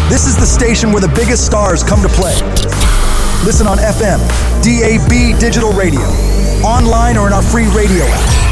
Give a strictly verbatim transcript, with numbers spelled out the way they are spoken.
This is the station where the biggest stars come to play. Listen on F M, D A B digital radio, online or in our free radio app.